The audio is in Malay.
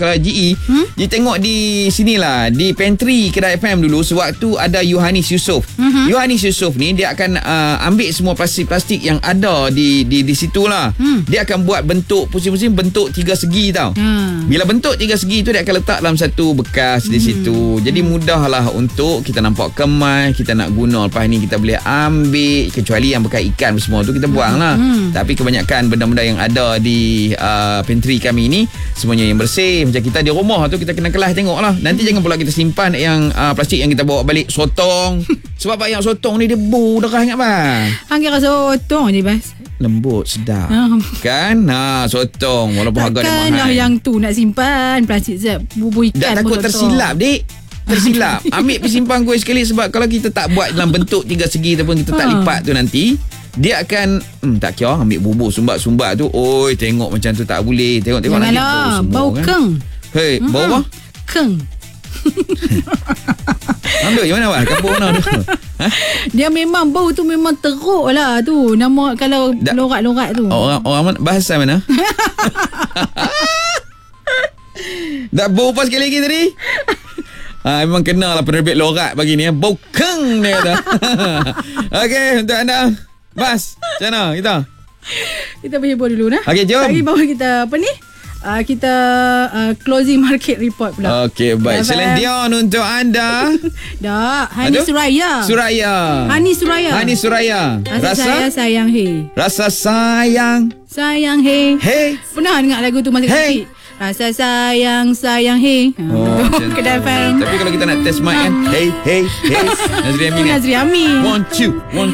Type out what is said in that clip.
kalau GE, dia tengok di sinilah, di pantry Kedai FM dulu, sewaktu ada Yohanis Yusof. Yohanis Yusof ni dia akan ambil semua plastik-plastik yang ada di situ lah. Dia akan buat bentuk pusing-pusing, bentuk tiga segi tau. Bila bentuk tiga segi tu, dia akan letak dalam satu bekas di situ. Jadi mudahlah untuk kita nampak kemas, kita nak guna lepas ni kita boleh ambil, kecuali yang bekas ikan semua tu kita buang lah. Tapi kebanyakan benda-benda yang ada di pantry kami ni semuanya yang bersih. Macam kita di rumah tu, kita kena kelas tengok lah. Nanti jangan pula kita simpan yang plastik yang kita bawa balik. Sotong. Sebab yang sotong ni dia bau darah, ingat bang? Hang kira sotong je, Bas. Lembut, sedap. Kan? Sotong walaupun harga dia mahal. Takkanlah yang tu nak simpan plastik bubur ikan. Dah takut tersilap, dik. Tersilap. Ambil pergi simpan kuih sekali, sebab kalau kita tak buat dalam bentuk tiga segi ataupun kita tak lipat tu, nanti dia akan tak kira ambil bubur sumbat-sumbat tu. Oi, tengok macam tu tak boleh. Tengok nanti bau kan? Keng. Hei, bau apa? Keng. Ambil yang mana, Wak? Kampung mana tu? Dia memang bau tu memang teruk lah tu. Nama kalau lorat-lorat tu. Orang bahasa mana? Dah bau apa sekali lagi tadi? Memang kena lah penerbit lorat bagi ni. Bau keng dia kata. Okey, untuk anda, Bas, macam mana Kita berhibur dulu nah. Okey, jom. Lagi bawa kita apa ni? Kita closing market report pula. Okey, baik. Selendion untuk anda. Dah, Hani Suraya. Hani Suraya. Rasa saya sayang he. Rasa sayang he. Hey. Pernah dengar lagu tu masa kecil? Rasa sayang he. Kedai FM. Tapi kalau kita nak test mic kan, hey. Nazri Amin. 1, 2